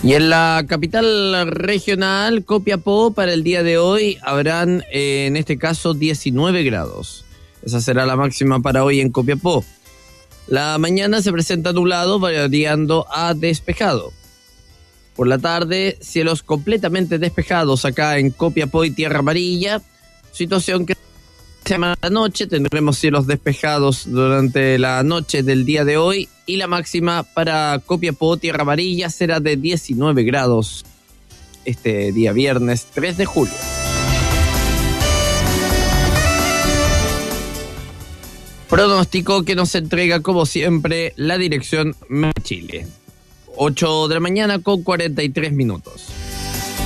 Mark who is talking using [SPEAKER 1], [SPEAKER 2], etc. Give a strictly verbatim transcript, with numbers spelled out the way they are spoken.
[SPEAKER 1] Y en la capital regional, Copiapó, para el día de hoy habrán, eh, en este caso, diecinueve grados. Esa será la máxima para hoy en Copiapó. La mañana se presenta nublado, variando a despejado. Por la tarde, cielos completamente despejados acá en Copiapó y Tierra Amarilla. Situación que se llama la noche. Tendremos cielos despejados durante la noche del día de hoy. Y la máxima para Copiapó, Tierra Amarilla, será de diecinueve grados este día viernes tres de julio. Pronóstico que nos entrega, como siempre, la dirección Chile. ocho de la mañana con cuarenta y tres minutos.